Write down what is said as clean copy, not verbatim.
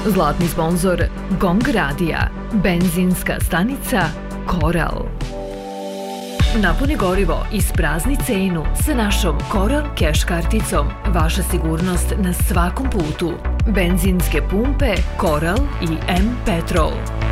Zlatni sponzor GONG radija, benzinska stanica Koral. Napuni gorivo, isprazni cenu sa našom Koral Cash karticom. Vaša sigurnost na svakom putu. Benzinske pumpe Koral i M Petrol.